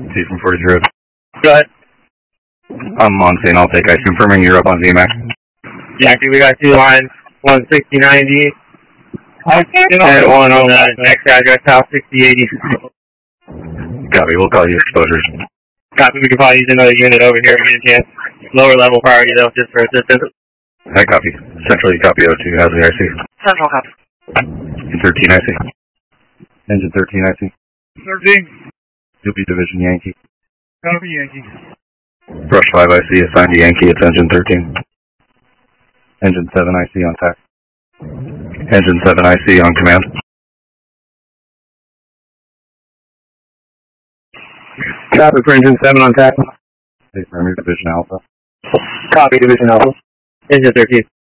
T from 40. Go ahead. I'm on scene, I'll take ice. Confirming you're up on VMAX. Yankee, we got 2 lines, 16090. And 1 on the next address, South 6080. Copy, we'll call you exposures. Copy, we can probably use another unit over here if we get a chance. Lower level priority though, just for assistance. I copy. Central, you copy O2. How's the IC? Central copy. 13 IC. Engine 13 IC. 13. Yupi Division Yankee. Copy, Yankee. Brush 5 IC assigned to Yankee. It's engine 13. Engine 7 IC on TAC. Engine 7 IC on command. Copy for engine 7 on TAC. Hey, Division Alpha. Copy, Division Alpha. Engine 13.